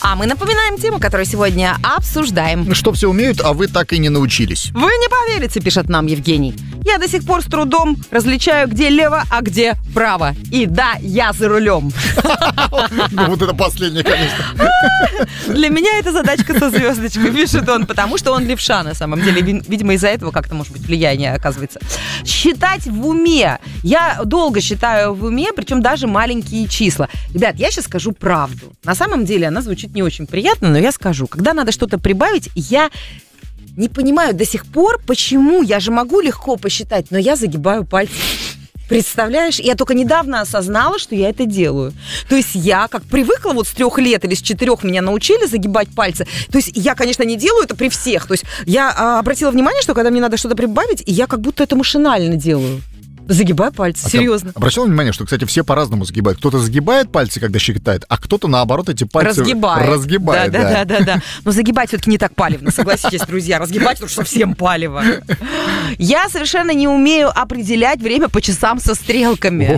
А мы напоминаем тему, которую сегодня обсуждаем. Что все умеют, а вы так и не научились. Вы не поверите, пишет нам Евгений. Я до сих пор с трудом различаю, где лево, а где право. И да, я за рулем. Ну, вот это последнее, конечно. Для меня это задачка со звездочкой, пишет он, потому что он левша, на самом деле. Видимо, из-за этого как-то, может быть, влияние оказывается. Считать в уме. Я долго считаю в уме, причем даже маленькие числа. Ребят, я сейчас скажу правду. На самом деле она звучит не очень приятно, но я скажу. Когда надо что-то прибавить, я не понимаю до сих пор, почему. Я же могу легко посчитать, но я загибаю пальцы. Представляешь? Я только недавно осознала, что я это делаю. То есть я как привыкла вот с 3 лет или с 4 меня научили загибать пальцы. То есть я, конечно, не делаю это при всех. То есть я обратила внимание, что когда мне надо что-то прибавить, я как будто это машинально делаю. Загибаю пальцы, серьезно. Обращала внимание, что, кстати, все по-разному загибают. Кто-то загибает пальцы, когда считает, а кто-то, наоборот, эти пальцы разгибает. Да. Но загибать все-таки не так палевно, согласитесь, друзья. Разгибать, потому что совсем палево. Я совершенно не умею определять время по часам со стрелками.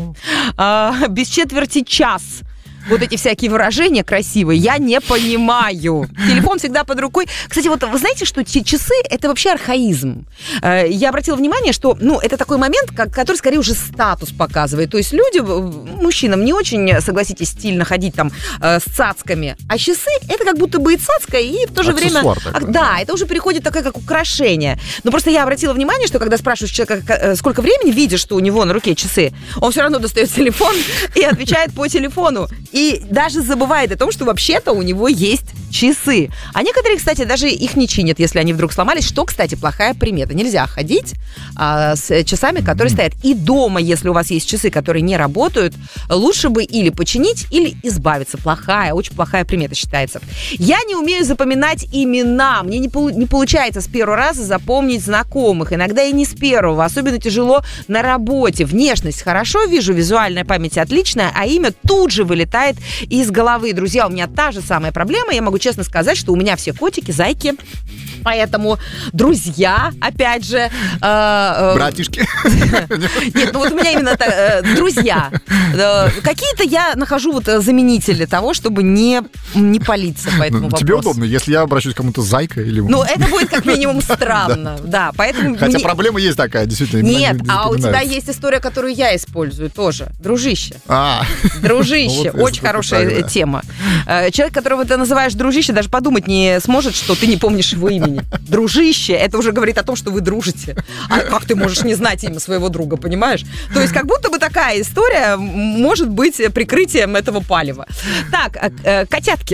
Без четверти час. Вот эти всякие выражения красивые я не понимаю. Телефон всегда под рукой. Кстати, вот вы знаете, что часы – это вообще архаизм. Я обратила внимание, что это такой момент, который скорее уже статус показывает. То есть люди, мужчинам не очень, согласитесь, стильно ходить там с цацками. А часы – это как будто бы и цацка, и в то же время… Да, это уже переходит такое, как украшение. Но просто я обратила внимание, что когда спрашиваешь человека, сколько времени, видишь, что у него на руке часы, он все равно достает телефон и отвечает по телефону. И даже забывает о том, что вообще-то у него есть часы. А некоторые, кстати, даже их не чинят, если они вдруг сломались, что, кстати, плохая примета. Нельзя ходить с часами, которые стоят. И дома, если у вас есть часы, которые не работают, лучше бы или починить, или избавиться. Очень плохая примета считается. Я не умею запоминать имена. Мне не получается с первого раза запомнить знакомых. Иногда и не с первого. Особенно тяжело на работе. Внешность хорошо вижу, визуальная память отличная, а имя тут же вылетает из головы. Друзья, у меня та же самая проблема. Я могу честно сказать, что у меня все котики, зайки. Поэтому друзья, опять же... Братишки. Нет, ну вот у меня именно друзья. Какие-то я нахожу вот заменители того, чтобы не палиться по этому вопросу. Тебе удобно, если я обращусь к кому-то зайка или... Ну, это будет как минимум странно. Да, поэтому... Хотя проблема есть такая, действительно. Нет, а у тебя есть история, которую я использую тоже. Дружище. Дружище. Очень хорошая тема. Человек, которого ты называешь дружище, даже подумать не сможет, что ты не помнишь его имени. Дружище, это уже говорит о том, что вы дружите. А как ты можешь не знать имя своего друга, понимаешь? То есть как будто бы такая история может быть прикрытием этого палева. Так, котятки.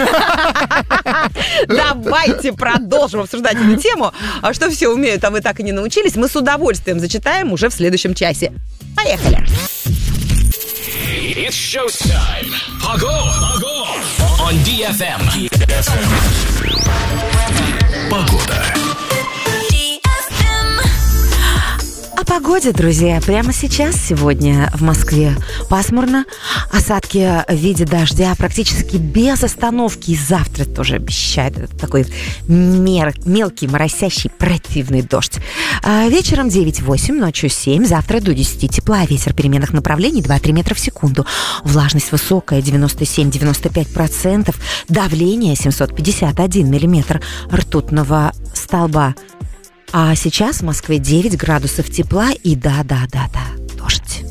Давайте продолжим обсуждать эту тему. Что все умеют, а вы так и не научились, мы с удовольствием зачитаем уже в следующем часе. Поехали! It's showtime. Ого! On DFM. Погода. О погоде, друзья. Прямо сейчас, сегодня в Москве пасмурно. Осадки в виде дождя практически без остановки. И завтра тоже обещает такой мелкий, моросящий, противный дождь. Вечером 9-8, ночью 7. Завтра до 10 тепла. Ветер переменных направлений 2-3 метра в секунду. Влажность высокая, 97-95%. Давление 751 миллиметр ртутного столба. А сейчас в Москве 9 градусов тепла и да, дождь.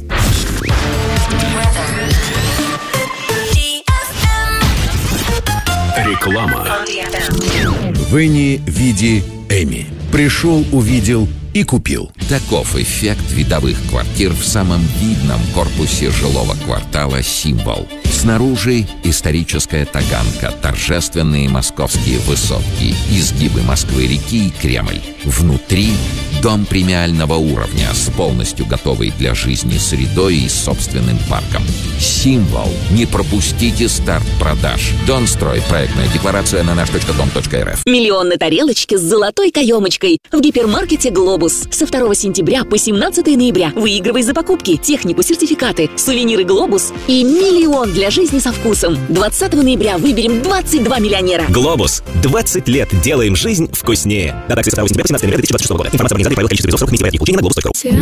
Реклама. Вы не види Эми. Пришел, увидел и купил. Таков эффект видовых квартир в самом видном корпусе жилого квартала «Символ». Снаружи историческая Таганка, торжественные московские высотки, изгибы Москвы-реки и Кремль. Внутри дом премиального уровня с полностью готовой для жизни средой и собственным парком. «Символ». Не пропустите старт продаж. Донстрой. Проектная декларация на наш.дом.рф. Миллион на тарелочке с золотой каемочкой в гипермаркете «Глобус». Со 2 сентября по 17 ноября выигрывай за покупки технику, сертификаты, сувениры «Глобус» и миллион для жизни со вкусом. 20 ноября выберем 22 миллионера. «Глобус». 20 лет делаем жизнь вкуснее. Дата акции с 2 сентября по 17 ноября 2026 года. Информация об организации, правила, количество весов, срок, количество получения на globus.ru.